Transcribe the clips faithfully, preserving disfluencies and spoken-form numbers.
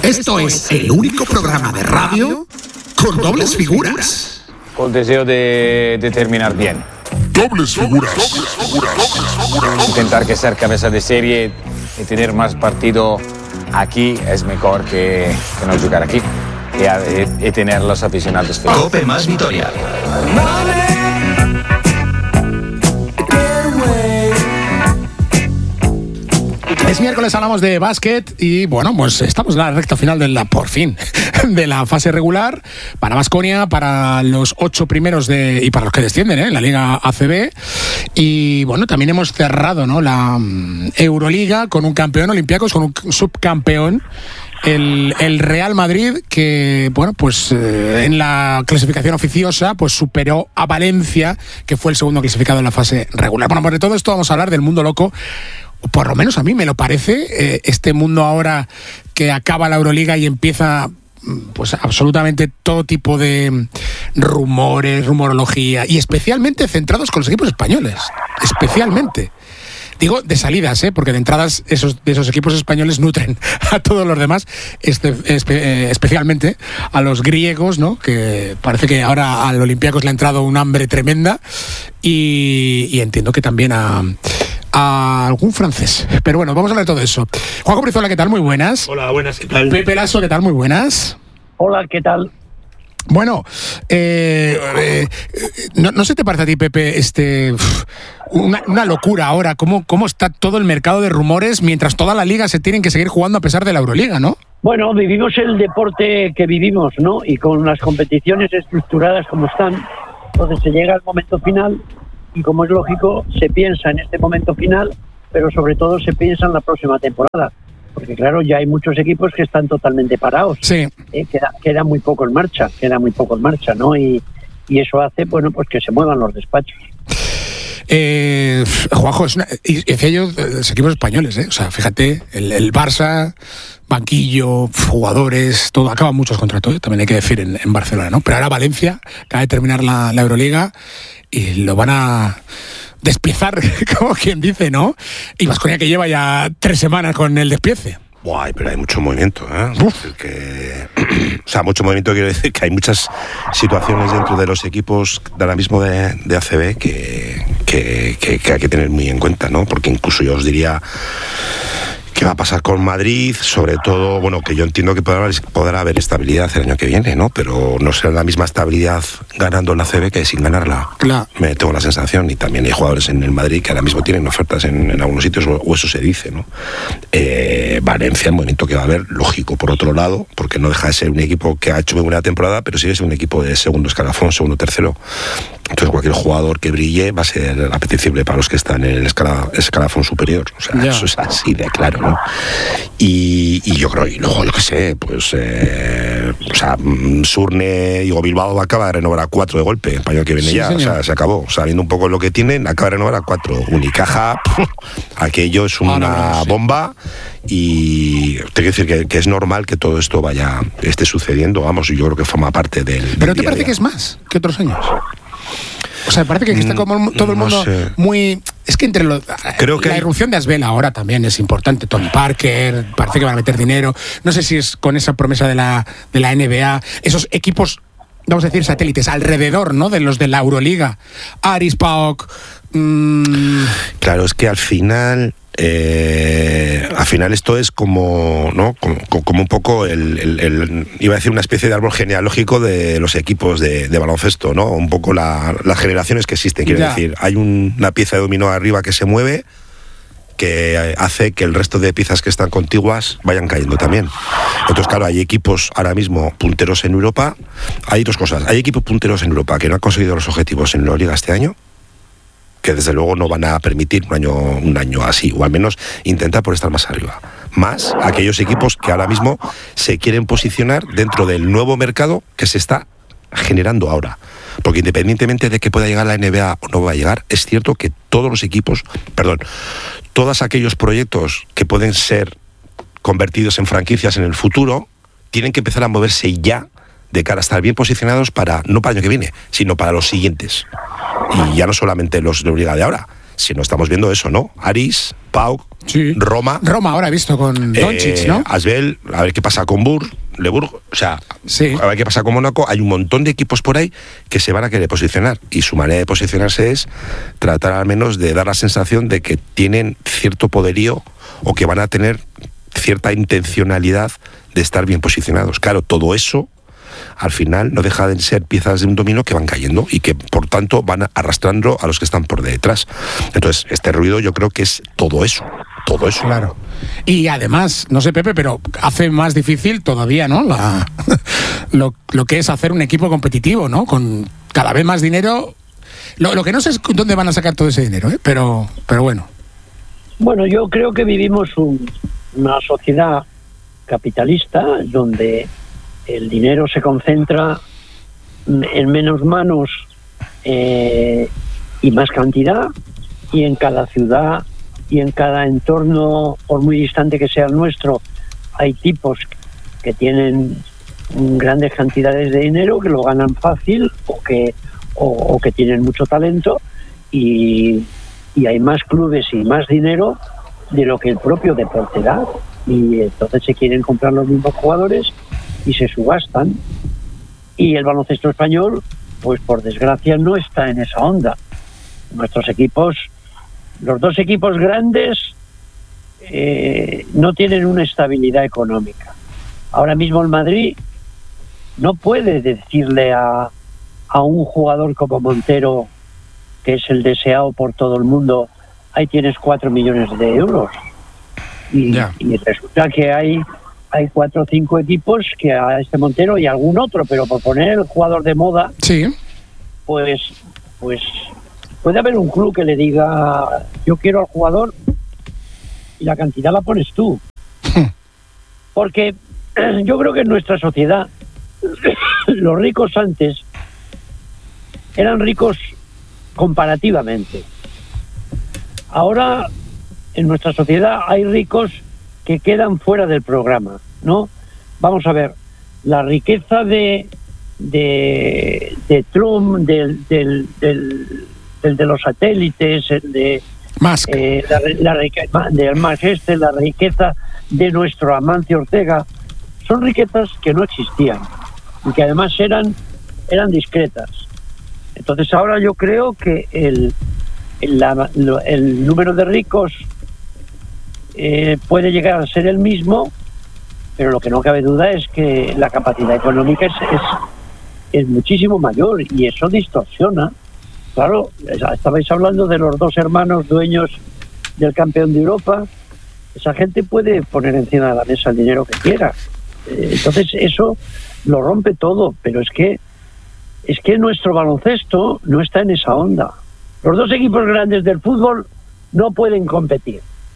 Esto es el único programa de radio con dobles figuras. Con deseo de, de terminar bien. Dobles figuras. Intentar que ser cabeza de serie y tener más partido aquí es mejor que, que no jugar aquí. Y, y, y tener los aficionados felices. Cope más Vitoria. Es miércoles, hablamos de básquet y bueno, pues estamos en la recta final de la, por fin, de la fase regular para Baskonia, para los ocho primeros de y para los que descienden, ¿eh? En la Liga A C B. Y bueno, también hemos cerrado, ¿no?, la um, Euroliga con un campeón, Olympiacos con un subcampeón. El, el Real Madrid, que bueno, pues eh, en la clasificación oficiosa pues superó a Valencia, que fue el segundo clasificado en la fase regular. Bueno, pues de todo esto vamos a hablar, del mundo loco. Por lo menos a mí me lo parece, eh, este mundo ahora que acaba la Euroliga y empieza pues absolutamente todo tipo de rumores, rumorología, y especialmente centrados con los equipos españoles, especialmente. Digo de salidas, ¿eh? Porque de entradas esos, de esos equipos españoles nutren a todos los demás, este, espe, eh, especialmente a los griegos, ¿no? Que parece que ahora al Olympiacos le ha entrado un hambre tremenda, y, y entiendo que también a, a algún francés. Pero bueno, vamos a hablar de todo eso. Juanjo Brizola, ¿qué tal? Muy buenas. Hola, buenas, ¿qué tal? Pepe Lasso, ¿qué tal? Muy buenas. Hola, ¿qué tal? Bueno, eh, eh, no, no sé, ¿te parece a ti, Pepe, este una, una locura ahora? ¿Cómo, ¿Cómo está todo el mercado de rumores mientras toda la liga se tienen que seguir jugando a pesar de la Euroliga, ¿no? Bueno, vivimos el deporte que vivimos, ¿no? Y con las competiciones estructuradas como están, entonces se llega al momento final y, como es lógico, se piensa en este momento final, pero sobre todo se piensa en la próxima temporada. Porque claro, ya hay muchos equipos que están totalmente parados. Sí. Eh, queda, queda muy poco en marcha, queda muy poco en marcha, ¿no? Y, y eso hace, bueno, pues que se muevan los despachos. Eh, Juanjo, es una, y decía yo, los equipos españoles, ¿eh? O sea, fíjate, el, el Barça, banquillo, jugadores, todo, acaban muchos contratos, ¿eh? También hay que decir en, en Barcelona, ¿no? Pero ahora Valencia acaba de terminar la, la Euroliga y lo van a despiezar, como quien dice, ¿no? Y Baskonia, que lleva ya tres semanas con el despiece. Guay, pero hay mucho movimiento, ¿eh? Es decir que, o sea, mucho movimiento quiere decir que hay muchas situaciones dentro de los equipos de ahora mismo de, de A C B que, que, que, que hay que tener muy en cuenta, ¿no? Porque incluso yo os diría qué va a pasar con Madrid, sobre todo, bueno, que yo entiendo que podrá, podrá haber estabilidad el año que viene, ¿no? Pero no será la misma estabilidad ganando en la A C B que sin ganarla. Claro. Me tengo la sensación, y también hay jugadores en el Madrid que ahora mismo tienen ofertas en, en algunos sitios, o eso se dice, ¿no? Eh, Valencia, el movimiento que va a haber, lógico, por otro lado, porque no deja de ser un equipo que ha hecho muy buena temporada, pero sigue siendo un equipo de segundo escalafón, segundo, tercero. Entonces cualquier jugador que brille va a ser apetecible para los que están en el escala, escalafón superior. O sea, yeah. Eso es así de claro, ¿no? Y, y yo creo, y luego, yo qué sé, pues, eh, o sea, Surne, digo, Bilbao acaba de renovar a cuatro de golpe, el año que viene sí, ya, señor. O sea, se acabó. O sea, viendo un poco lo que tienen, acaba de renovar a cuatro. Unicaja, pff, aquello es una ah, no, no, sí. bomba. Y te quiero decir que, que es normal que todo esto vaya, esté sucediendo, vamos, y yo creo que forma parte del. ¿Pero del te parece que es más que otros años? O sea, parece que está como todo el mundo no sé. muy... Es que entre los... Creo que la irrupción de Asbel ahora también es importante. Tony Parker, parece que van a meter dinero. No sé si es con esa promesa de la, de la N B A. Esos equipos, vamos a decir, satélites, alrededor, ¿no?, de los de la Euroliga. Aris, Paok... Mmm... Claro, es que al final... Eh, al final esto es como, ¿no? como, como un poco el, el, el, iba a decir una especie de árbol genealógico de los equipos de, de baloncesto, ¿no? Un poco la, las generaciones que existen, quiero ya. decir, hay un, una pieza de dominó arriba que se mueve, que hace que el resto de piezas que están contiguas vayan cayendo también. Entonces, claro, hay equipos ahora mismo punteros en Europa. Hay dos cosas, hay equipos punteros en Europa que no han conseguido los objetivos en la Liga este año, que desde luego no van a permitir un año, un año así, o al menos intentar por estar más arriba. Más aquellos equipos que ahora mismo se quieren posicionar dentro del nuevo mercado que se está generando ahora. Porque independientemente de que pueda llegar la N B A o no va a llegar, es cierto que todos los equipos, perdón, todos aquellos proyectos que pueden ser convertidos en franquicias en el futuro, tienen que empezar a moverse ya de cara a estar bien posicionados para, no para el año que viene, sino para los siguientes. Y ya no solamente los de Euroliga de ahora, sino estamos viendo eso, ¿no? Aris, Pauk, Sí. Roma. Roma, ahora he visto con Doncic, eh, ¿no? Asbel, a ver qué pasa con Bur, Leburg, o sea, sí. a ver qué pasa con Mónaco. Hay un montón de equipos por ahí que se van a querer posicionar, y su manera de posicionarse es tratar al menos de dar la sensación de que tienen cierto poderío o que van a tener cierta intencionalidad de estar bien posicionados. Claro, todo eso al final no deja de ser piezas de un dominó que van cayendo y que por tanto van arrastrando a los que están por detrás. Entonces, este ruido yo creo que es todo eso, todo eso. Claro. Y además, no sé, Pepe, pero hace más difícil todavía, ¿no? La, lo, lo que es hacer un equipo competitivo, ¿no? Con cada vez más dinero. Lo, lo que no sé es dónde van a sacar todo ese dinero, ¿eh? Pero, pero bueno. Bueno, yo creo que vivimos un, una sociedad capitalista donde el dinero se concentra en menos manos eh, y más cantidad, y en cada ciudad y en cada entorno, por muy distante que sea el nuestro, hay tipos que tienen grandes cantidades de dinero, que lo ganan fácil o que, o, o que tienen mucho talento, y, y hay más clubes y más dinero de lo que el propio deporte da, y entonces se quieren comprar los mismos jugadores y se subastan. Y el baloncesto español, pues por desgracia no está en esa onda. Nuestros equipos, los dos equipos grandes, eh, no tienen una estabilidad económica. Ahora mismo el Madrid no puede decirle a, a un jugador como Montero, que es el deseado por todo el mundo, ahí tienes cuatro millones de euros. Y, yeah. y resulta que hay hay cuatro o cinco equipos que a este Montero y algún otro, pero por poner el jugador de moda, sí, pues pues puede haber un club que le diga, yo quiero al jugador y la cantidad la pones tú. Porque yo creo que en nuestra sociedad los ricos antes eran ricos comparativamente. Ahora en nuestra sociedad hay ricos que quedan fuera del programa, ¿no? Vamos a ver, la riqueza de de, de Trump, del, del, del, del de los satélites, el de Musk, eh, la, la riqueza del Musk este, la riqueza de nuestro Amancio Ortega, son riquezas que no existían y que además eran eran discretas. Entonces ahora yo creo que el el, la, el número de ricos Eh, puede llegar a ser el mismo, pero lo que no cabe duda es que la capacidad económica es, es, es muchísimo mayor, y eso distorsiona. Claro, estabais hablando de los dos hermanos dueños del campeón de Europa. Esa gente puede poner encima de la mesa el dinero que quiera. Eh, entonces eso lo rompe todo, pero es que es que nuestro baloncesto no está en esa onda. Los dos equipos grandes del fútbol no pueden competir.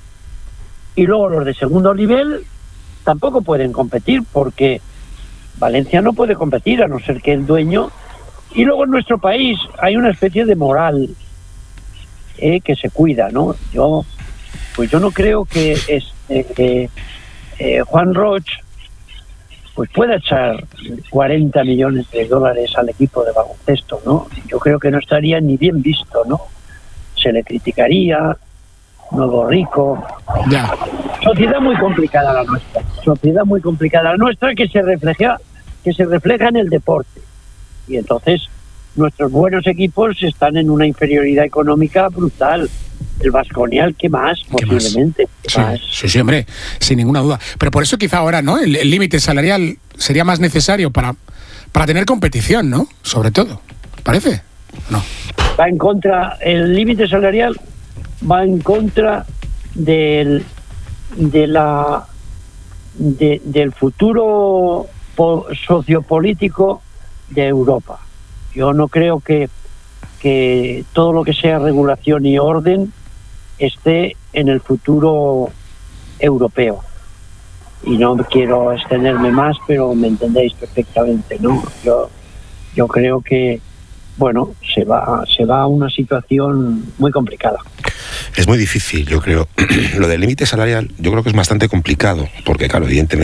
Y luego los de segundo nivel tampoco pueden competir, porque Valencia no puede competir a no ser que el dueño... Y luego en nuestro país hay una especie de moral eh, que se cuida, ¿no? Yo pues yo no creo que este, eh, eh, Juan Roch pues pueda echar cuarenta millones de dólares al equipo de baloncesto, ¿no? Yo creo que no estaría ni bien visto, ¿no? Se le criticaría... nuevo rico. Ya. Sociedad muy complicada la nuestra. Sociedad muy complicada la nuestra que se refleja, que se refleja en el deporte. Y entonces nuestros buenos equipos están en una inferioridad económica brutal. El Baskonia, ¿qué más? ¿Qué Posiblemente. Más? Sí, más. sí, sí, hombre, sin ninguna duda. Pero por eso quizá ahora, ¿no? El límite salarial sería más necesario para, para tener competición, ¿no? Sobre todo. ¿Parece? No. Va en contra, el límite salarial va en contra del de la de, del futuro po, sociopolítico de Europa. Yo no creo que que todo lo que sea regulación y orden esté en el futuro europeo. Y no quiero extenderme más, pero me entendéis perfectamente, ¿no? Yo yo creo que bueno, se va se va a una situación muy complicada. Es muy difícil, yo creo. Lo del límite salarial, yo creo que es bastante complicado, porque claro, evidentemente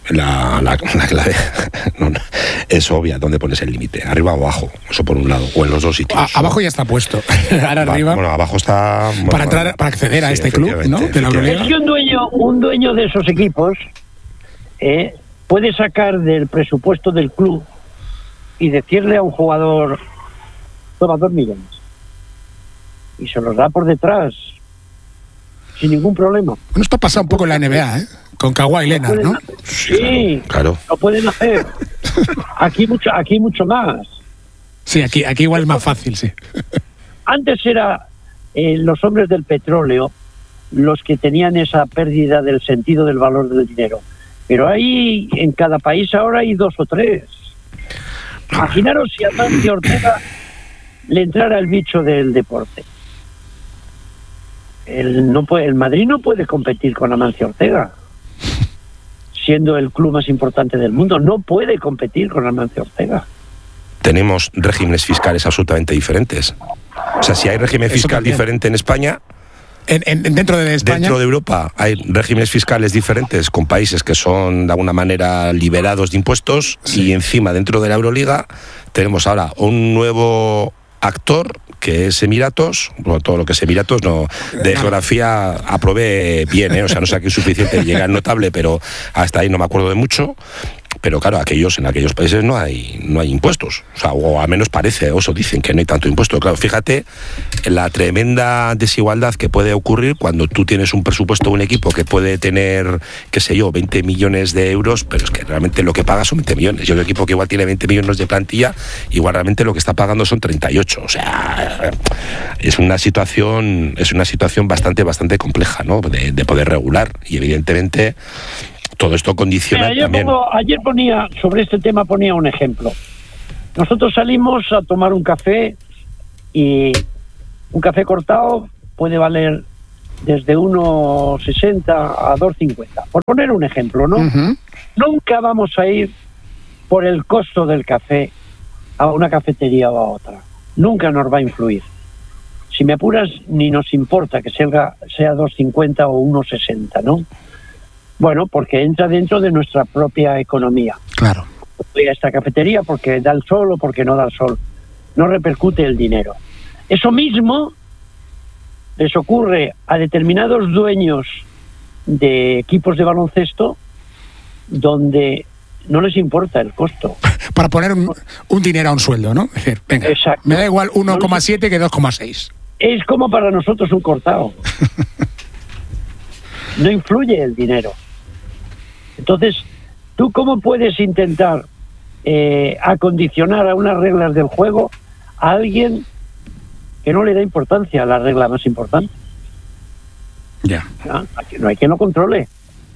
La, la, la clave no, no, es obvia, ¿dónde pones el límite? ¿Arriba o abajo? Eso por un lado, o en los dos sitios. A, abajo ya está puesto. Ahora Va, arriba. Bueno, abajo está... Bueno, para entrar, bueno, para acceder a sí, este club, ¿no? De la Euroliga. Es que un dueño, un dueño de esos equipos eh, puede sacar del presupuesto del club y decirle a un jugador, toma dos millones. Y se los da por detrás, sin ningún problema. Bueno, esto pasa un poco en la N B A, ¿eh? Con Kawhi Leonard, ¿no? Sí, claro. Lo pueden hacer. Aquí mucho, aquí mucho más. Sí, aquí, aquí igual es más fácil, sí. Antes era eh, los hombres del petróleo los que tenían esa pérdida del sentido del valor del dinero. Pero hay, en cada país ahora hay dos o tres. Imaginaros si a Amancio Ortega le entrara el bicho del deporte. El, no puede, el Madrid no puede competir con Amancio Ortega, siendo el club más importante del mundo. No puede competir con Amancio Ortega. Tenemos regímenes fiscales absolutamente diferentes. O sea, si hay régimen Eso fiscal también. diferente en España, En, en, dentro de España. dentro de Europa hay regímenes fiscales diferentes con países que son de alguna manera liberados de impuestos, sí. y encima dentro de la Euroliga tenemos ahora un nuevo actor que es Emiratos. Bueno, todo lo que es Emiratos no, de geografía aprobé bien, ¿eh? O sea, no sé aquí es suficiente, llega el notable, pero hasta ahí no me acuerdo de mucho. Pero claro, aquellos, en aquellos países no hay no hay impuestos, o sea, o al menos parece, o eso dicen, que no hay tanto impuesto. Claro, fíjate en la tremenda desigualdad que puede ocurrir cuando tú tienes un presupuesto de un equipo que puede tener, qué sé yo, veinte millones de euros, pero es que realmente lo que paga son veinte millones. Yo un equipo que igual tiene veinte millones de plantilla, igual realmente lo que está pagando son treinta y ocho. O sea, es una situación, es una situación bastante, bastante compleja, ¿no? De, de poder regular, y evidentemente todo esto condiciona. Mira, yo también. pongo, ayer ponía, sobre este tema ponía un ejemplo. Nosotros salimos a tomar un café y un café cortado puede valer desde uno sesenta a dos cincuenta, por poner un ejemplo, ¿no? Uh-huh. Nunca vamos a ir por el costo del café a una cafetería o a otra. Nunca nos va a influir. Si me apuras, ni nos importa que sea, sea dos cincuenta o uno sesenta, ¿no? Bueno, porque entra dentro de nuestra propia economía. Claro. Voy a esta cafetería porque da el sol o porque no da el sol. No repercute el dinero. Eso mismo les ocurre a determinados dueños de equipos de baloncesto donde no les importa el costo. Para poner un, un dinero a un sueldo, ¿no? Es decir, venga, Exacto. me da igual uno coma siete que dos coma seis. Es como para nosotros un cortado. No influye el dinero. Entonces, ¿tú cómo puedes intentar eh, acondicionar a unas reglas del juego a alguien que no le da importancia a la regla más importante? Ya. ¿No? No hay quien lo controle.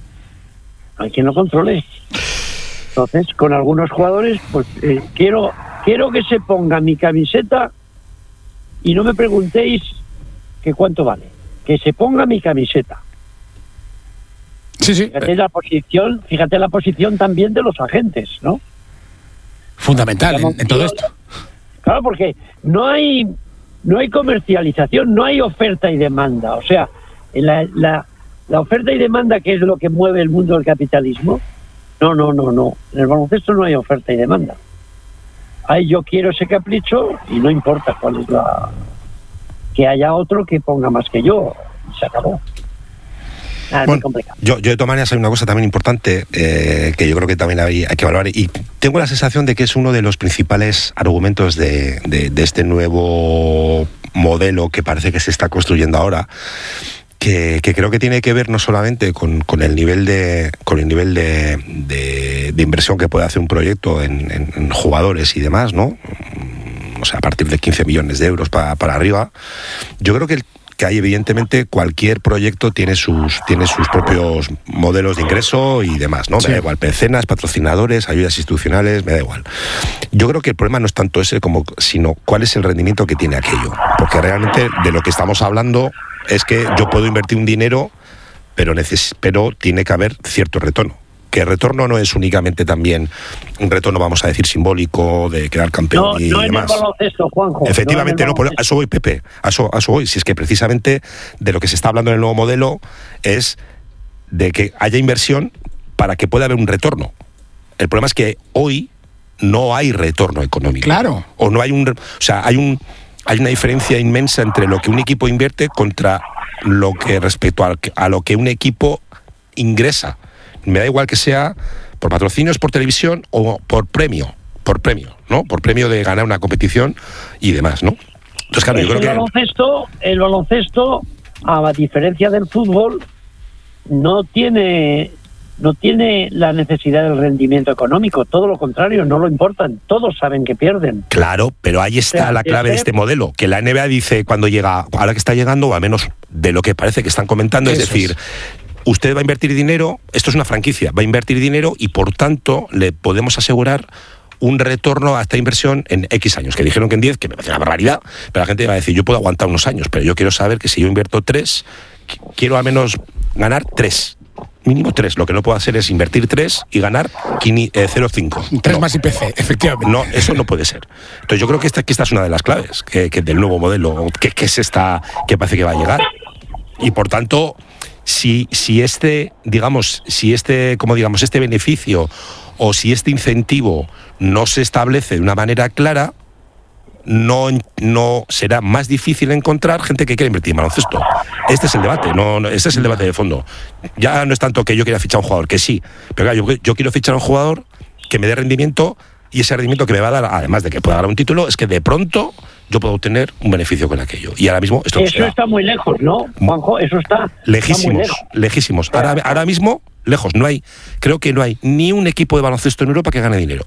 No hay quien lo controle. Entonces, con algunos jugadores, pues eh, quiero, quiero que se ponga mi camiseta y no me preguntéis que cuánto vale. Que se ponga mi camiseta. Sí, sí. Fíjate la posición, fíjate la posición también de los agentes, ¿no? Fundamental en, en todo esto. Claro, porque no hay no hay comercialización, no hay oferta y demanda. O sea, la, la, la oferta y demanda, que es lo que mueve el mundo del capitalismo, no, no, no, no. En el baloncesto no hay oferta y demanda. Ahí yo quiero ese capricho y no importa cuál es la... que haya otro que ponga más que yo. Se acabó. Ah, Bueno, muy yo, yo de todas maneras hay una cosa también importante eh, que yo creo que también hay, hay que valorar, y tengo la sensación de que es uno de los principales argumentos de, de, de este nuevo modelo que parece que se está construyendo ahora, que, que creo que tiene que ver no solamente con, con el nivel de con el nivel de, de, de inversión que puede hacer un proyecto en, en, en jugadores y demás, ¿no? O sea, a partir de quince millones de euros para, para arriba. Yo creo que el que hay, evidentemente, cualquier proyecto tiene sus tiene sus propios modelos de ingreso y demás, ¿no? Sí. Me da igual, mecenas, patrocinadores, ayudas institucionales, me da igual. Yo creo que el problema no es tanto ese, como sino cuál es el rendimiento que tiene aquello. Porque realmente de lo que estamos hablando es que yo puedo invertir un dinero, pero, neces- pero tiene que haber cierto retorno. Que el retorno no es únicamente también un retorno, vamos a decir, simbólico de quedar campeón no, y no demás. En el baloncesto, Juanjo. Efectivamente, no, no, por, a eso voy, Pepe, a eso, a eso voy. Si es que precisamente de lo que se está hablando en el nuevo modelo es de que haya inversión, para que pueda haber un retorno. El problema es que hoy no hay retorno económico. Claro. O no hay un, o sea, hay un hay una diferencia inmensa entre lo que un equipo invierte contra lo que respecto a, a lo que un equipo ingresa. Me da igual que sea por patrocinios, por televisión o por premio, por premio, ¿no? Por premio de ganar una competición y demás, ¿no? Entonces, claro, es yo creo el que baloncesto, el baloncesto, a diferencia del fútbol, no tiene no tiene la necesidad del rendimiento económico, todo lo contrario, no lo importan, todos saben que pierden. Claro, pero ahí está O sea, la clave de este modelo, que la N B A dice cuando llega, ahora que está llegando, o al menos de lo que parece que están comentando, Eso es decir, es. usted va a invertir dinero, esto es una franquicia, va a invertir dinero y por tanto le podemos asegurar un retorno a esta inversión en X años, que dijeron que en diez, que me parece una barbaridad, pero la gente va a decir, yo puedo aguantar unos años, pero yo quiero saber que si yo invierto tres, quiero al menos ganar tres. Mínimo tres. Lo que no puedo hacer es invertir tres y ganar cero coma cinco. Tres no. más I P C, efectivamente. No, eso no puede ser. Entonces yo creo que esta, que esta es una de las claves que, que del nuevo modelo, que, que es esta, que parece que va a llegar. Y por tanto, si, si este, digamos, si este, como digamos, este beneficio o si este incentivo no se establece de una manera clara, no, no será más difícil encontrar gente que quiera invertir en baloncesto. Este es el debate, no, no, este es el debate de fondo. Ya no es tanto que yo quiera fichar a un jugador, que sí, pero claro, yo, yo quiero fichar a un jugador que me dé rendimiento, y ese rendimiento que me va a dar, además de que pueda dar un título, es que de pronto yo puedo obtener un beneficio con aquello. Y ahora mismo esto no Eso está muy lejos, ¿no, Juanjo? Eso está lejísimos, está muy lejos. lejísimos. Ahora, ahora mismo, lejos, no hay, creo que no hay ni un equipo de baloncesto en Europa que gane dinero.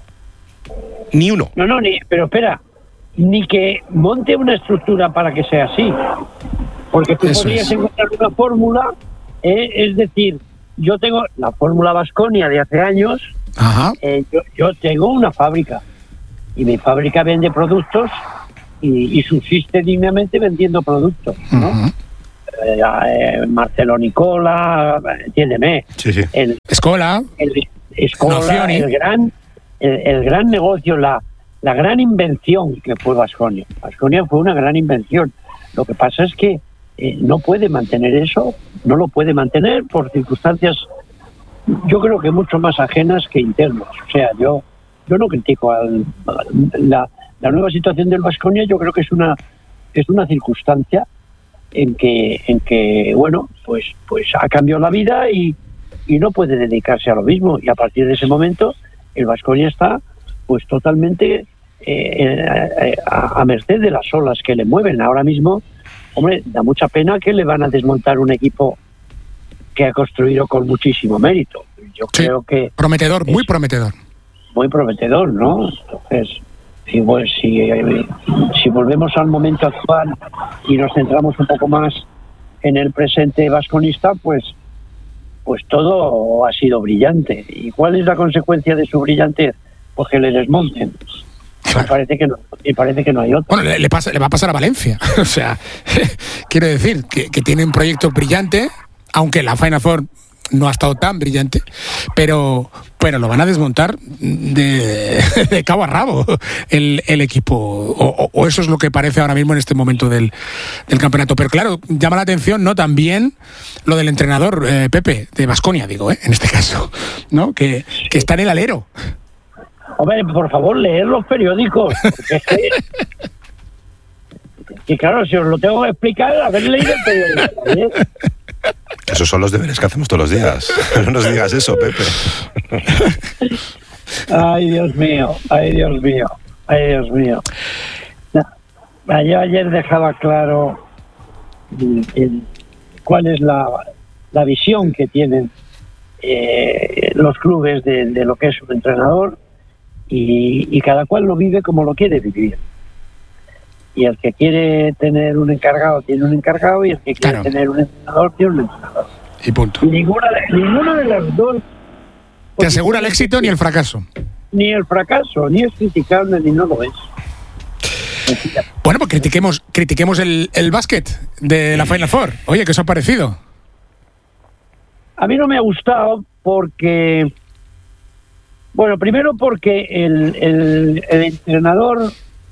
Ni uno. No, no, ni, pero espera, ni que monte una estructura para que sea así. Porque tú Eso podrías es. encontrar una fórmula, eh, es decir, yo tengo la fórmula Baskonia de hace años, Ajá. eh, yo, yo tengo una fábrica y mi fábrica vende productos y, y subsiste dignamente vendiendo productos, ¿no? Uh-huh. Eh, eh, Marcelo Nicola, entiéndeme, Sí, sí. el, Escola. el Escola, Nozioni. el gran el, el gran negocio, la, la gran invención que fue Baskonia. Baskonia fue una gran invención. Lo que pasa es que eh, no puede mantener eso, no lo puede mantener por circunstancias, yo creo que mucho más ajenas que internos. O sea, yo yo no critico al, la, la nueva situación del Baskonia, yo creo que es una es una circunstancia en que en que bueno, pues pues ha cambiado la vida y y no puede dedicarse a lo mismo, y a partir de ese momento el Baskonia está pues totalmente eh, a, a merced de las olas que le mueven. Ahora mismo, hombre, da mucha pena que le van a desmontar un equipo que ha construido con muchísimo mérito. Yo Sí, creo que prometedor, muy prometedor. muy prometedor, ¿no? Entonces, si, pues, si, si volvemos al momento actual y nos centramos un poco más en el presente vasconista, pues pues todo ha sido brillante. ¿Y cuál es la consecuencia de su brillantez? Pues que le desmonten. Claro. Me parece que no, me parece que no hay otro. Bueno, le, le pasa, le va a pasar a Valencia. O sea, quiero decir que, que tiene un proyecto brillante, aunque la Final Four no ha estado tan brillante, pero, pero lo van a desmontar de, de cabo a rabo el, el equipo, o, o eso es lo que parece ahora mismo en este momento del, del campeonato. Pero claro, llama la atención, ¿no? También lo del entrenador, eh, Pepe, de Baskonia, digo, ¿eh? En este caso, ¿no? Que, que está en el alero. Hombre, por favor, leer los periódicos. Porque es que, que claro, si os lo tengo que explicar, haber leído el periódico. ¿eh? Esos son los deberes que hacemos todos los días. No nos digas eso, Pepe. Ay, Dios mío, ay, Dios mío, ay, Dios mío. No, yo ayer dejaba claro el, el, cuál es la, la visión que tienen eh, los clubes de, de lo que es un entrenador, y, y cada cual lo vive como lo quiere vivir. Y el que quiere tener un encargado tiene un encargado, y el que quiere Claro. tener un entrenador tiene un entrenador. Y punto. Y ninguna de, ninguna de las dos Te asegura el éxito ni el fracaso. ni el fracaso, ni es criticable ni no lo es. Bueno, pues critiquemos, critiquemos el, el básquet de la Final Four. Oye, ¿qué os ha parecido? A mí no me ha gustado porque, bueno, primero porque el, el, el entrenador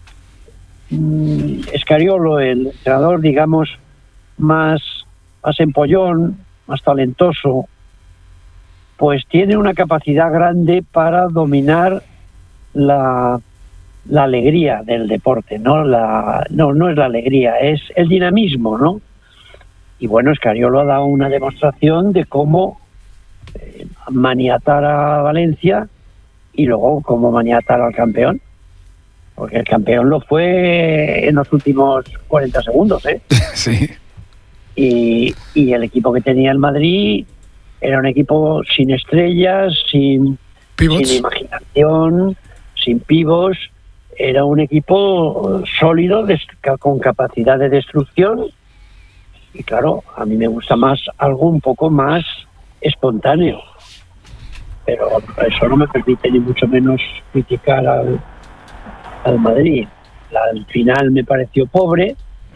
mmm, Scariolo, el entrenador, digamos, más, más empollón, más talentoso, pues tiene una capacidad grande para dominar la, la alegría del deporte, ¿no? La, no, no es la alegría, es el dinamismo, ¿no? Y bueno, Scariolo ha dado una demostración de cómo eh, maniatar a Valencia y luego cómo maniatar al campeón. Porque el campeón lo fue en los últimos cuarenta segundos, ¿eh? Sí. Y, y el equipo que tenía el Madrid era un equipo sin estrellas, sin, sin imaginación, sin pivos. Era un equipo sólido, de, con capacidad de destrucción. Y claro, a mí me gusta más algo un poco más espontáneo. Pero eso no me permite ni mucho menos criticar al, al Madrid. La, al final me pareció pobre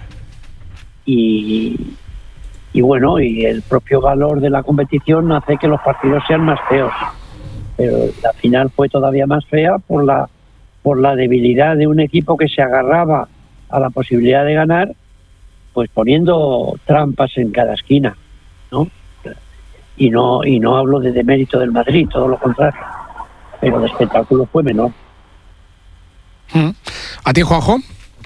y, y bueno, y el propio valor de la competición hace que los partidos sean más feos. Pero la final fue todavía más fea por la, por la debilidad de un equipo que se agarraba a la posibilidad de ganar, pues poniendo trampas en cada esquina, ¿no? Y no y no hablo de demérito del Madrid, todo lo contrario, pero el espectáculo fue menor. ¿A ti, Juanjo?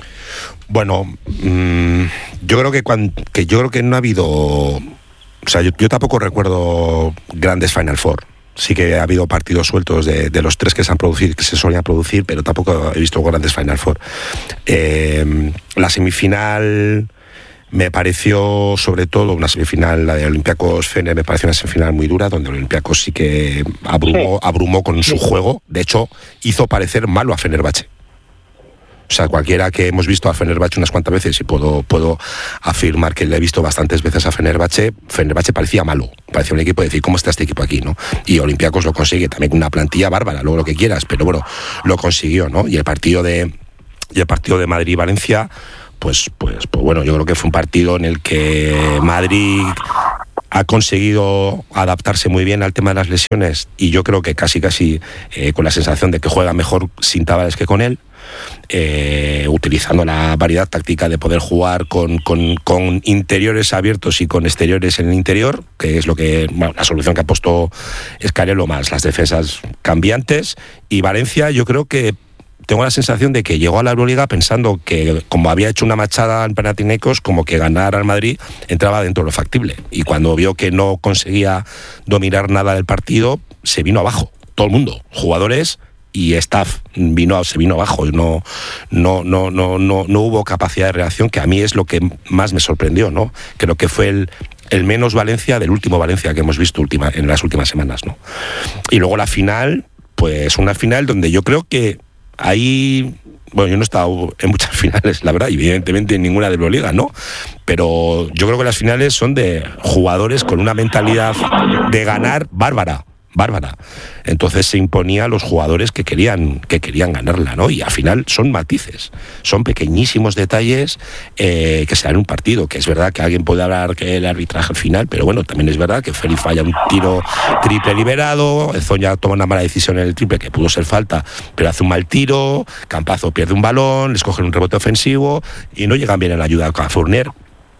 Bueno, mmm, yo creo que, cuando, que yo creo que no ha habido, o sea, yo, yo tampoco recuerdo grandes Final Four. Sí que ha habido partidos sueltos de, de los tres que se han producido, que se solían producir, pero tampoco he visto grandes Final Four. Eh, la semifinal me pareció, sobre todo, una semifinal, la de Olympiacos-Fener, me pareció una semifinal muy dura, donde Olympiacos sí que abrumó, sí. abrumó con su juego. De hecho, hizo parecer malo a Fenerbahce. O sea, cualquiera que hemos visto a Fenerbahce unas cuantas veces, y puedo, puedo afirmar que le he visto bastantes veces a Fenerbahce, Fenerbahce parecía malo, parecía un equipo de decir, ¿cómo está este equipo aquí, no? Y Olympiacos lo consigue, también con una plantilla bárbara, luego lo que quieras, pero bueno, lo consiguió, ¿no? Y el partido de, y el partido de Madrid-Valencia, pues, pues, pues bueno, yo creo que fue un partido en el que Madrid ha conseguido adaptarse muy bien al tema de las lesiones, y yo creo que casi casi eh, con la sensación de que juega mejor sin Tavares que con él, eh, utilizando la variedad táctica de poder jugar con, con, con interiores abiertos y con exteriores en el interior, que es lo que, bueno, la solución que ha puesto Scariolo, más las defensas cambiantes. Y Valencia, yo creo que tengo la sensación de que llegó a la Euroliga pensando que, como había hecho una machada en Panathinaikos, como que ganar al Madrid entraba dentro de lo factible. Y cuando vio que no conseguía dominar nada del partido, se vino abajo. Todo el mundo, jugadores y staff, vino, se vino abajo. No, no, no, no, no, no hubo capacidad de reacción, que a mí es lo que más me sorprendió, ¿no? Creo que fue el, el menos Valencia del último Valencia que hemos visto última, en las últimas semanas, ¿no? Y luego la final, pues una final donde yo creo que ahí, bueno, yo no he estado en muchas finales, la verdad, y evidentemente en ninguna de la Euroliga, ¿no? Pero yo creo que las finales son de jugadores con una mentalidad de ganar bárbara, bárbara. Entonces se imponía a los jugadores que querían, que querían ganarla, ¿no? Y al final son matices, son pequeñísimos detalles eh, que se dan en un partido, que es verdad que alguien puede hablar que el arbitraje al final, pero bueno, también es verdad que Félix falla un tiro triple liberado, Zoña toma una mala decisión en el triple, que pudo ser falta, pero hace un mal tiro, Campazzo pierde un balón, les cogen un rebote ofensivo y no llegan bien en la ayuda a Fournier.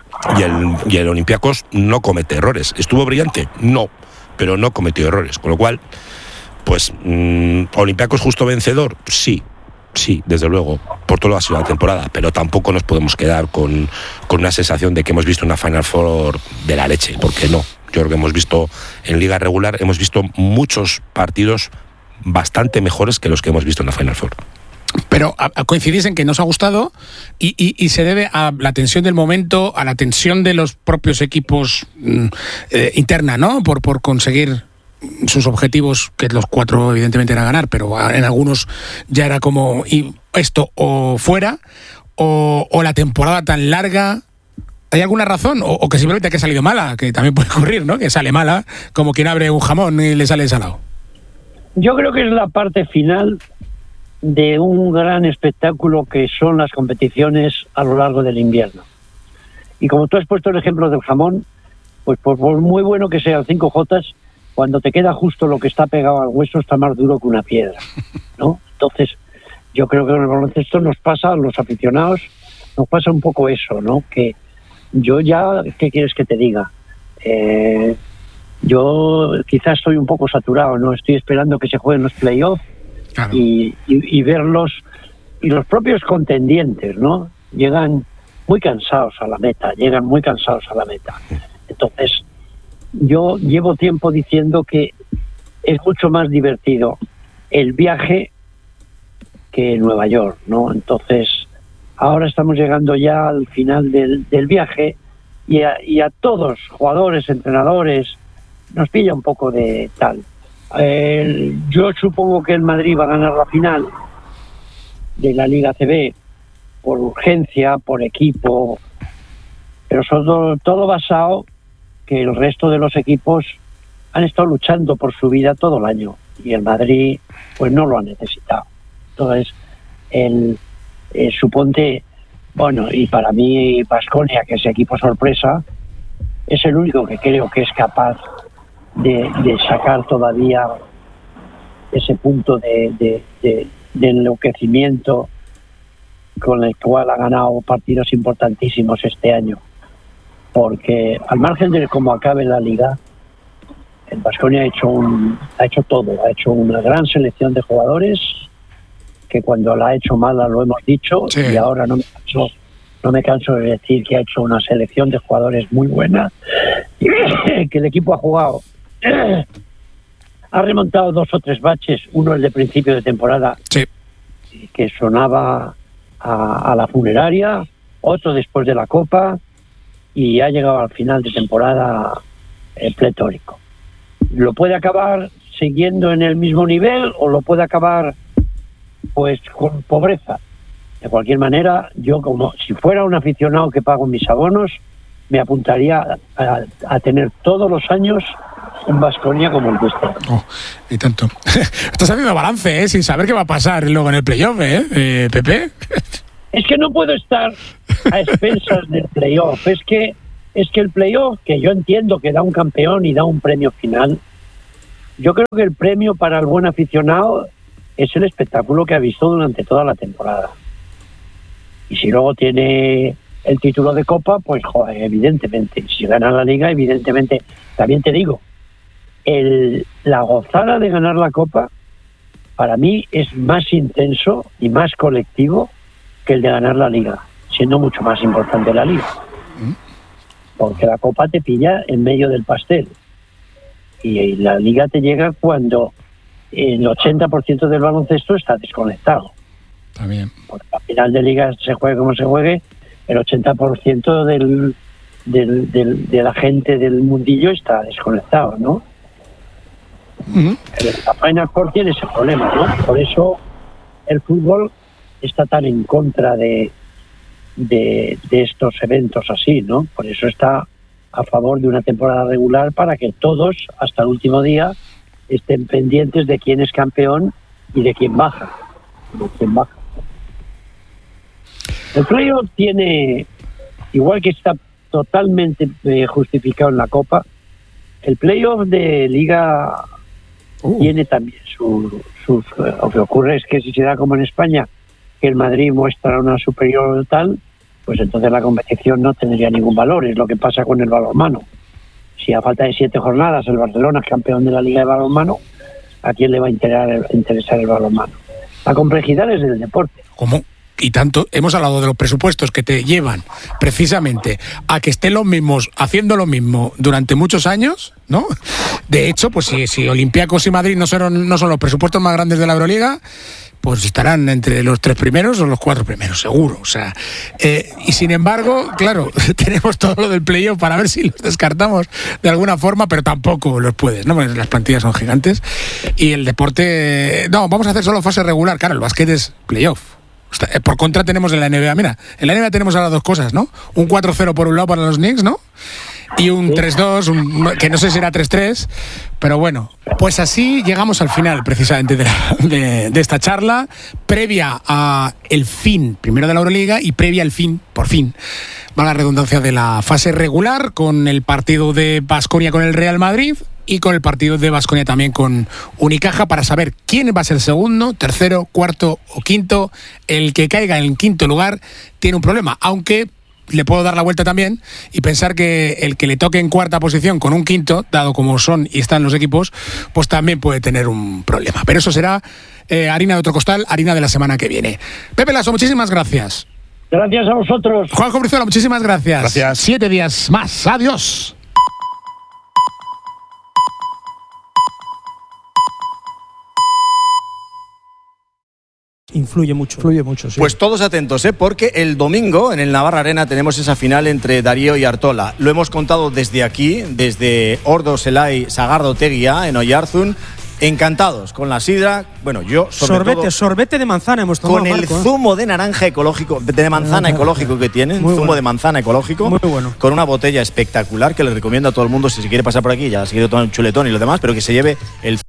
Y el, y el Olympiacos no comete errores. ¿Estuvo brillante? No, pero no cometió errores, con lo cual, pues, mmm, Olympiacos justo vencedor, sí, sí, desde luego, por todo lo que ha sido la temporada, pero tampoco nos podemos quedar con, con una sensación de que hemos visto una Final Four de la leche, porque no. Yo creo que hemos visto en liga regular, hemos visto muchos partidos bastante mejores que los que hemos visto en la Final Four. Pero a, a coincidís en que nos ha gustado y, y, y se debe a la tensión del momento, a la tensión de los propios equipos eh, interna, ¿no? Por, por conseguir sus objetivos, que los cuatro evidentemente era ganar, pero en algunos ya era como esto o fuera, o, o la temporada tan larga. ¿Hay alguna razón? O, o que simplemente que ha salido mala, que también puede ocurrir, ¿no? Que sale mala, como quien abre un jamón y le sale salado. Yo creo que es la parte final de un gran espectáculo que son las competiciones a lo largo del invierno. Y como tú has puesto el ejemplo del jamón, pues por, por muy bueno que sea el cinco jotas, cuando te queda justo lo que está pegado al hueso está más duro que una piedra, ¿no? Entonces, yo creo que en el baloncesto nos pasa, a los aficionados, nos pasa un poco eso, ¿no? Que yo ya, ¿qué quieres que te diga? Eh, Yo quizás estoy un poco saturado, no estoy esperando que se jueguen los playoffs, claro. y, y, y verlos, y los propios contendientes, ¿no? Llegan muy cansados a la meta, llegan muy cansados a la meta. Entonces, yo llevo tiempo diciendo que es mucho más divertido el viaje que Nueva York, ¿no? Entonces, ahora estamos llegando ya al final del, del viaje y a, y a todos, jugadores, entrenadores, nos pilla un poco de tal. Eh, yo supongo que el Madrid va a ganar la final de la Liga A C B por urgencia, por equipo, pero todo, todo basado que el resto de los equipos han estado luchando por su vida todo el año y el Madrid pues no lo ha necesitado. Entonces, el, eh, suponte, bueno, y para mí Baskonia, que es equipo sorpresa, es el único que creo que es capaz de, de sacar todavía ese punto de, de, de, de enloquecimiento con el cual ha ganado partidos importantísimos este año. Porque al margen de cómo acabe la liga, el Baskonia ha hecho un, ha hecho todo, ha hecho una gran selección de jugadores que cuando la ha hecho mala lo hemos dicho, sí. Y ahora no me canso, no me canso de decir que ha hecho una selección de jugadores muy buena, que el equipo ha jugado, ha remontado dos o tres baches, uno el de principio de temporada, sí. Que sonaba a, a la funeraria, otro después de la Copa, y ha llegado al final de temporada eh, pletórico. Lo puede acabar siguiendo en el mismo nivel o lo puede acabar pues con pobreza. De cualquier manera, yo como si fuera un aficionado que pago mis abonos, me apuntaría a, a, a tener todos los años un Baskonia como el de este. Oh, y tanto. Estás haciendo balance, ¿eh? Sin saber qué va a pasar luego en el playoff, ¿eh, eh Pepe? Es que no puedo estar a expensas del playoff. Es que, es que el playoff, que yo entiendo que da un campeón y da un premio final, yo creo que el premio para el buen aficionado es el espectáculo que ha visto durante toda la temporada. Y si luego tiene el título de Copa, pues joder, evidentemente. Si gana la Liga, evidentemente. También te digo, el, la gozada de ganar la Copa, para mí es más intenso y más colectivo que el de ganar la Liga, siendo mucho más importante la Liga. Porque la Copa te pilla en medio del pastel. Y la Liga te llega cuando el ochenta por ciento del baloncesto está desconectado. También. Porque al final de Liga se juegue como se juegue, el ochenta por ciento del, del, del, de la gente del mundillo está desconectado, ¿no? Uh-huh. La Final Four tiene ese problema, ¿no? Por eso el fútbol está tan en contra de, de, de estos eventos así, ¿no? Por eso está a favor de una temporada regular para que todos, hasta el último día, estén pendientes de quién es campeón y de quién baja. De quién baja. El playoff tiene, igual que está totalmente eh, justificado en la Copa, el playoff de Liga uh. tiene también sus... Su, lo que ocurre es que si se da como en España, que el Madrid muestra una superior tal, pues entonces la competición no tendría ningún valor. Es lo que pasa con el balonmano. Si a falta de siete jornadas el Barcelona es campeón de la Liga de Balonmano, ¿a quién le va a interesar, interesar el balonmano? La complejidad es del deporte. ¿Cómo? Y tanto, hemos hablado de los presupuestos que te llevan precisamente a que estén los mismos haciendo lo mismo durante muchos años, ¿no? De hecho, pues si, si Olympiacos y Madrid no son, no son los presupuestos más grandes de la Euroliga, pues estarán entre los tres primeros o los cuatro primeros, seguro. O sea, eh, y sin embargo, claro, tenemos todo lo del playoff para ver si los descartamos de alguna forma, pero tampoco los puedes, ¿no? Porque las plantillas son gigantes. Y el deporte, no, vamos a hacer solo fase regular. Claro, el básquet es playoff. Por contra tenemos en la N B A, mira, en la N B A tenemos ahora dos cosas, ¿no? Un cuatro cero por un lado para los Knicks, ¿no? Y un tres dos, un, que no sé si era tres tres, pero bueno, pues así llegamos al final precisamente de, la, de, de esta charla, previa a el fin, primero de la Euroliga y previa al fin, por fin, va la redundancia de la fase regular, con el partido de Baskonia con el Real Madrid y con el partido de Baskonia también con Unicaja, para saber quién va a ser segundo, tercero, cuarto o quinto. El que caiga en quinto lugar tiene un problema, aunque le puedo dar la vuelta también y pensar que el que le toque en cuarta posición con un quinto, dado como son y están los equipos, pues también puede tener un problema. Pero eso será eh, harina de otro costal, harina de la semana que viene. Pepe Lasso, muchísimas gracias. Gracias a vosotros. Juanjo Brizuela, muchísimas gracias. Gracias. Siete días más. Adiós. Influye mucho. Influye mucho, sí. Pues todos atentos, ¿eh? Porque el domingo en el Navarra Arena tenemos esa final entre Darío y Artola. Lo hemos contado desde aquí, desde Ordo, Zelai, Sagardo, Teguía, en Oyarzún. Encantados con la sidra. Bueno, yo sobre sorbete, todo, sorbete de manzana hemos tomado, con el Marco, ¿eh? zumo de naranja ecológico, de manzana ecológico que tienen, Muy zumo bueno. de manzana ecológico, Muy bueno. con una botella espectacular que les recomiendo a todo el mundo si se quiere pasar por aquí, ya se quiere tomar un chuletón y lo demás, pero que se lleve el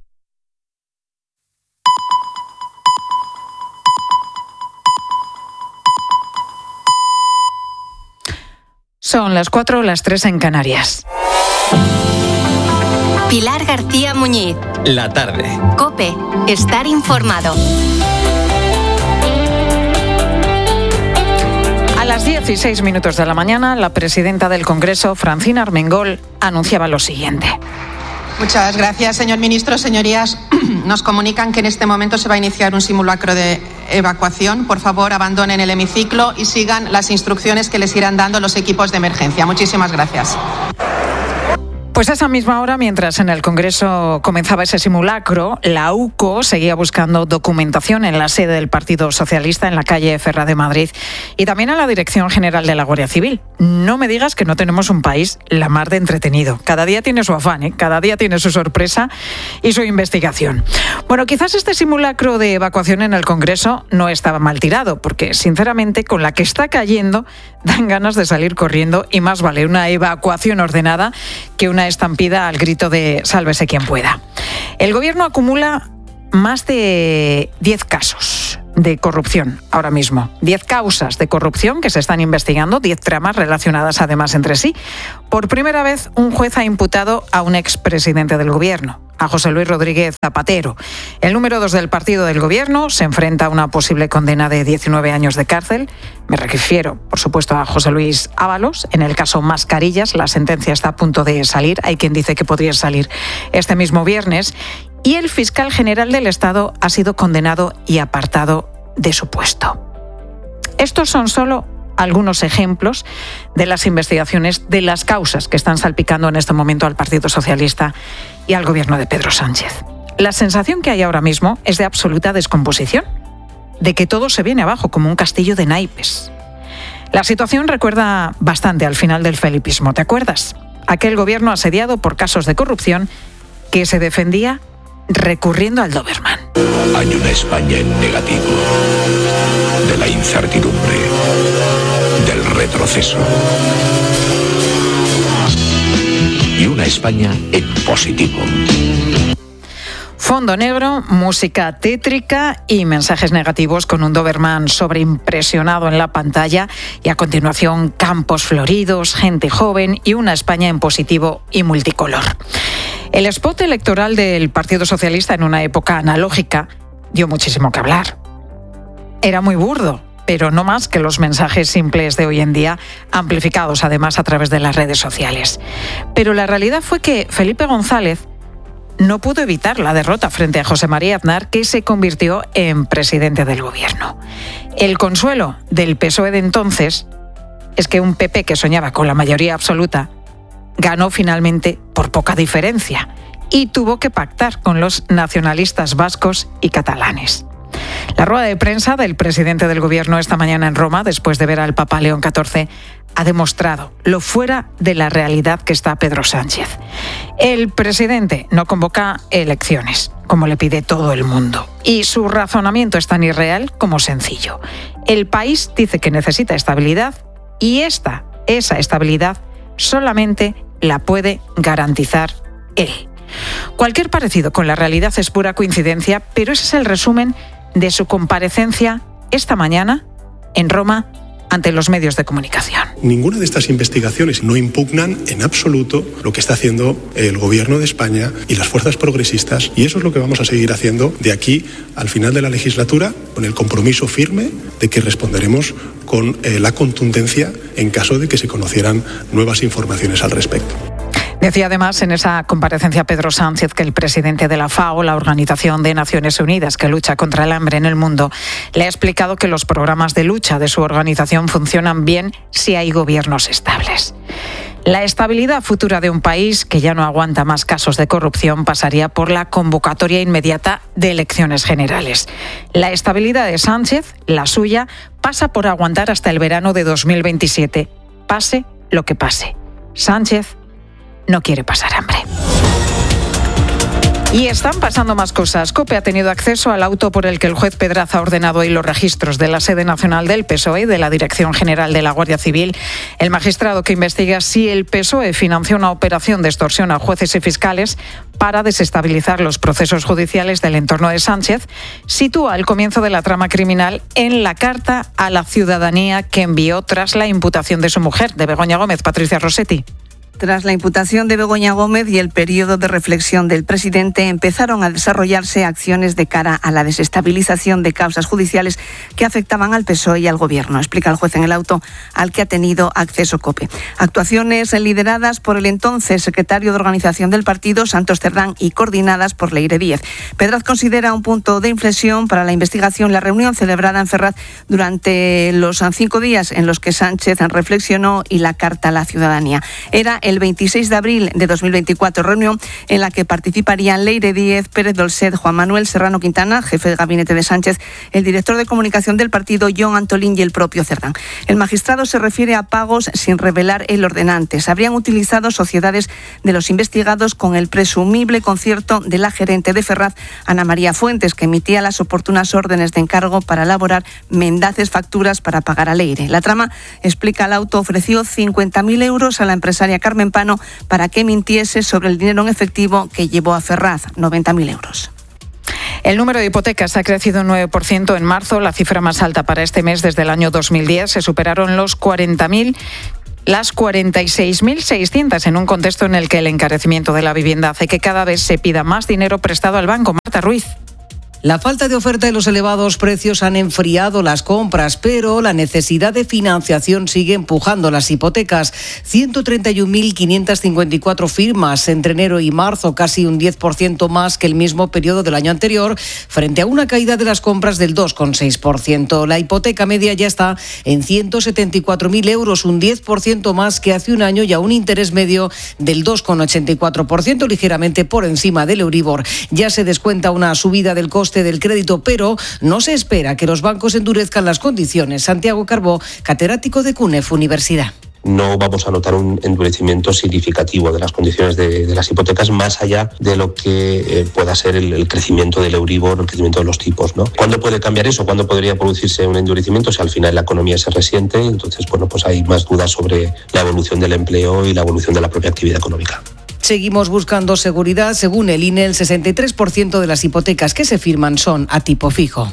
Son las cuatro, las tres en Canarias. Pilar García Muñiz. La tarde. COPE. Estar informado. A las dieciséis minutos de la mañana, la presidenta del Congreso, Francina Armengol, anunciaba lo siguiente. Muchas gracias, señor ministro. Señorías, nos comunican que en este momento se va a iniciar un simulacro de evacuación. Por favor, abandonen el hemiciclo y sigan las instrucciones que les irán dando los equipos de emergencia. Muchísimas gracias. Pues a esa misma hora, mientras en el Congreso comenzaba ese simulacro, la U C O seguía buscando documentación en la sede del Partido Socialista en la calle Ferraz de Madrid y también en la Dirección General de la Guardia Civil. No me digas que no tenemos un país la mar de entretenido. Cada día tiene su afán, ¿eh? Cada día tiene su sorpresa y su investigación. Bueno, quizás este simulacro de evacuación en el Congreso no estaba mal tirado, porque sinceramente con la que está cayendo dan ganas de salir corriendo y más vale una evacuación ordenada que una estampida al grito de sálvese quien pueda. El gobierno acumula más de diez casos de corrupción ahora mismo. diez causas de corrupción que se están investigando, diez tramas relacionadas además entre sí. Por primera vez, un juez ha imputado a un expresidente del gobierno, a José Luis Rodríguez Zapatero. El número dos del partido del gobierno se enfrenta a una posible condena de diecinueve años de cárcel. Me refiero, por supuesto, a José Luis Ábalos. En el caso Mascarillas, la sentencia está a punto de salir. Hay quien dice que podría salir este mismo viernes. Y el fiscal general del Estado ha sido condenado y apartado de su puesto. Estos son solo algunos ejemplos de las investigaciones, de las causas que están salpicando en este momento al Partido Socialista y al gobierno de Pedro Sánchez. La sensación que hay ahora mismo es de absoluta descomposición, de que todo se viene abajo como un castillo de naipes. La situación recuerda bastante al final del felipismo, ¿te acuerdas? Aquel gobierno asediado por casos de corrupción que se defendía recurriendo al Doberman. Hay una España en negativo, de la incertidumbre, del retroceso. Y una España en positivo. Fondo negro, música tétrica y mensajes negativos con un Doberman sobreimpresionado en la pantalla y a continuación campos floridos, gente joven y una España en positivo y multicolor. El spot electoral del Partido Socialista en una época analógica dio muchísimo que hablar. Era muy burdo, pero no más que los mensajes simples de hoy en día, amplificados además a través de las redes sociales. Pero la realidad fue que Felipe González no pudo evitar la derrota frente a José María Aznar, que se convirtió en presidente del gobierno. El consuelo del P S O E de entonces es que un P P que soñaba con la mayoría absoluta ganó finalmente por poca diferencia y tuvo que pactar con los nacionalistas vascos y catalanes. La rueda de prensa del presidente del gobierno esta mañana en Roma, después de ver al Papa León catorce, ha demostrado lo fuera de la realidad que está Pedro Sánchez. El presidente no convoca elecciones, como le pide todo el mundo. Y su razonamiento es tan irreal como sencillo. El país dice que necesita estabilidad y esta, esa estabilidad, solamente la puede garantizar él. Cualquier parecido con la realidad es pura coincidencia, pero ese es el resumen de su comparecencia esta mañana en Roma ante los medios de comunicación. Ninguna de estas investigaciones no impugnan en absoluto lo que está haciendo el Gobierno de España y las fuerzas progresistas, y eso es lo que vamos a seguir haciendo de aquí al final de la legislatura, con el compromiso firme de que responderemos con eh, la contundencia en caso de que se conocieran nuevas informaciones al respecto. Decía además en esa comparecencia Pedro Sánchez que el presidente de la FAO, la Organización de Naciones Unidas que lucha contra el hambre en el mundo, le ha explicado que los programas de lucha de su organización funcionan bien si hay gobiernos estables. La estabilidad futura de un país que ya no aguanta más casos de corrupción pasaría por la convocatoria inmediata de elecciones generales. La estabilidad de Sánchez, la suya, pasa por aguantar hasta el verano de dos mil veintisiete, pase lo que pase. Sánchez no quiere pasar hambre. Y están pasando más cosas. COPE ha tenido acceso al auto por el que el juez Pedraza ha ordenado hoy los registros de la sede nacional del P S O E y de la Dirección General de la Guardia Civil. El magistrado que investiga si el P S O E financió una operación de extorsión a jueces y fiscales para desestabilizar los procesos judiciales del entorno de Sánchez, sitúa el comienzo de la trama criminal en la carta a la ciudadanía que envió tras la imputación de su mujer, de Begoña Gómez. Patricia Rossetti. Tras la imputación de Begoña Gómez y el periodo de reflexión del presidente, empezaron a desarrollarse acciones de cara a la desestabilización de causas judiciales que afectaban al P S O E y al Gobierno, explica el juez en el auto al que ha tenido acceso COPE. Actuaciones lideradas por el entonces secretario de Organización del partido, Santos Cerdán, y coordinadas por Leire Díez. Pedraz considera un punto de inflexión para la investigación la reunión celebrada en Ferraz durante los cinco días en los que Sánchez reflexionó y la carta a la ciudadanía. Era el veintiséis de abril de dos mil veinticuatro, reunión en la que participarían Leire Díez, Pérez Dolcet, Juan Manuel Serrano Quintana, jefe de gabinete de Sánchez, el director de comunicación del partido, John Antolín, y el propio Cerdán. El magistrado se refiere a pagos sin revelar el ordenante. Se habrían utilizado sociedades de los investigados con el presumible concierto de la gerente de Ferraz, Ana María Fuentes, que emitía las oportunas órdenes de encargo para elaborar mendaces facturas para pagar a Leire. La trama, explica el auto, ofreció cincuenta mil euros a la empresaria Carmen Pano para que mintiese sobre el dinero en efectivo que llevó a Ferraz, noventa mil euros. El número de hipotecas ha crecido un nueve por ciento en marzo, la cifra más alta para este mes desde el año dos mil diez. Se superaron los cuarenta mil. Las cuarenta y seis mil seiscientas en un contexto en el que el encarecimiento de la vivienda hace que cada vez se pida más dinero prestado al banco. Marta Ruiz. La falta de oferta y los elevados precios han enfriado las compras, pero la necesidad de financiación sigue empujando las hipotecas. ciento treinta y un mil quinientas cincuenta y cuatro firmas entre enero y marzo, casi un diez por ciento más que el mismo periodo del año anterior, frente a una caída de las compras del dos coma seis por ciento. La hipoteca media ya está en ciento setenta y cuatro mil euros, un diez por ciento más que hace un año, y a un interés medio del dos coma ochenta y cuatro por ciento, ligeramente por encima del Euribor. Ya se descuenta una subida del coste del crédito, pero no se espera que los bancos endurezcan las condiciones. Santiago Carbó, catedrático de CUNEF Universidad. No vamos a notar un endurecimiento significativo de las condiciones de, de las hipotecas, más allá de lo que eh, pueda ser el, el crecimiento del Euribor, el crecimiento de los tipos, ¿no? ¿Cuándo puede cambiar eso? ¿Cuándo podría producirse un endurecimiento? Si al final la economía se resiente, entonces bueno, pues hay más dudas sobre la evolución del empleo y la evolución de la propia actividad económica. Seguimos buscando seguridad. Según el I N E, el sesenta y tres por ciento de las hipotecas que se firman son a tipo fijo.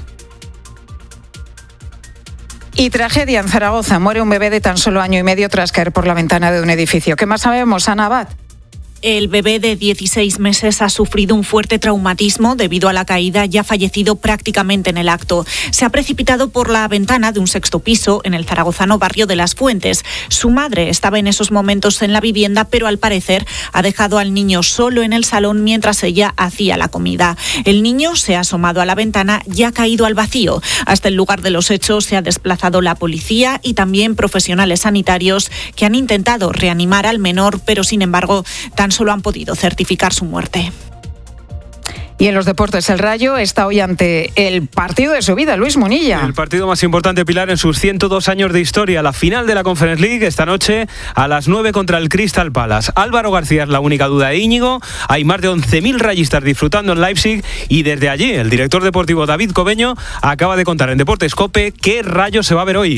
Y tragedia en Zaragoza. Muere un bebé de tan solo año y medio tras caer por la ventana de un edificio. ¿Qué más sabemos, Ana Abad? El bebé de dieciséis meses ha sufrido un fuerte traumatismo debido a la caída y ha fallecido prácticamente en el acto. Se ha precipitado por la ventana de un sexto piso en el zaragozano barrio de Las Fuentes. Su madre estaba en esos momentos en la vivienda, pero al parecer ha dejado al niño solo en el salón mientras ella hacía la comida. El niño se ha asomado a la ventana y ha caído al vacío. Hasta el lugar de los hechos se ha desplazado la policía y también profesionales sanitarios que han intentado reanimar al menor, pero sin embargo tan solo han podido certificar su muerte. Y en los deportes, el Rayo está hoy ante el partido de su vida, Luis Munilla. El partido más importante, Pilar, en sus ciento dos años de historia. La final de la Conference League esta noche a las nueve contra el Crystal Palace. Álvaro García es la única duda de Íñigo. Hay más de once mil rayistas disfrutando en Leipzig y desde allí el director deportivo David Cobeño acaba de contar en Deportes COPE qué Rayo se va a ver hoy.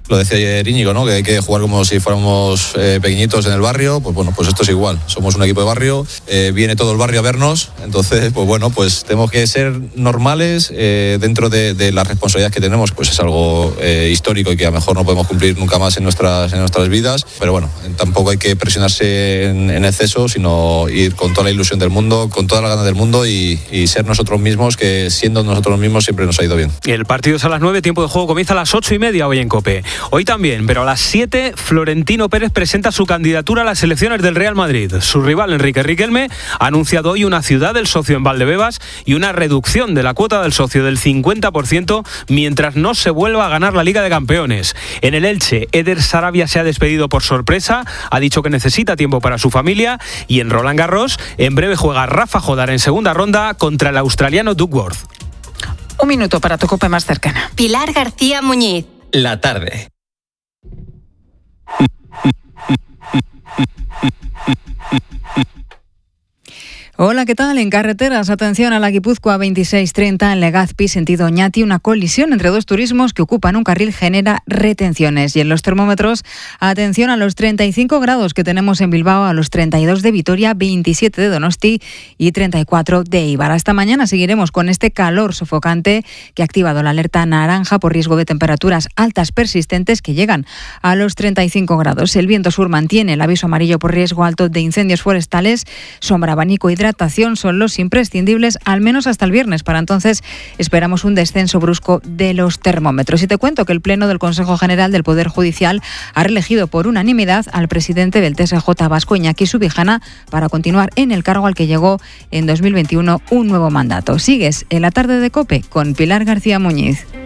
lo decía ayer Íñigo, ¿no? Que hay que jugar como si fuéramos eh, pequeñitos en el barrio. Pues bueno, pues esto es igual. Somos un equipo de barrio, eh, viene todo el barrio a vernos. Entonces, pues bueno, pues tenemos que ser normales eh, dentro de, de las responsabilidades que tenemos. Pues es algo eh, histórico y que a lo mejor no podemos cumplir nunca más en nuestras, en nuestras vidas. Pero bueno, tampoco hay que presionarse en, en exceso, sino ir con toda la ilusión del mundo, con toda la gana del mundo y, y ser nosotros mismos, que siendo nosotros mismos siempre nos ha ido bien. El partido es a las nueve, tiempo de juego comienza a las ocho y media hoy en COPE. Hoy también, pero a las siete, Florentino Pérez presenta su candidatura a las elecciones del Real Madrid. Su rival, Enrique Riquelme, ha anunciado hoy una ciudad del socio en Valdebebas y una reducción de la cuota del socio del cincuenta por ciento mientras no se vuelva a ganar la Liga de Campeones. En el Elche, Eder Sarabia se ha despedido por sorpresa, ha dicho que necesita tiempo para su familia, y en Roland Garros, en breve juega Rafa Jodar en segunda ronda contra el australiano Duckworth. Un minuto para tu COPE más cercana. Pilar García Muñiz. La tarde. Hola, ¿qué tal? En carreteras, atención a la Guipúzcoa veintiséis treinta en Legazpi, sentido Oñati, una colisión entre dos turismos que ocupan un carril genera retenciones. Y en los termómetros, atención a los treinta y cinco grados que tenemos en Bilbao, a los treinta y dos de Vitoria, veintisiete de Donosti y treinta y cuatro de Eibar. Hasta mañana seguiremos con este calor sofocante que ha activado la alerta naranja por riesgo de temperaturas altas persistentes que llegan a los treinta y cinco grados. El viento sur mantiene el aviso amarillo por riesgo alto de incendios forestales, sombra, abanico, hidratación son los imprescindibles, al menos hasta el viernes. Para entonces esperamos un descenso brusco de los termómetros. Y te cuento que el Pleno del Consejo General del Poder Judicial ha reelegido por unanimidad al presidente del T S J vasco, Iñaki Subijana, para continuar en el cargo al que llegó en dos mil veintiuno un nuevo mandato. Sigues en la tarde de COPE con Pilar García Muñiz.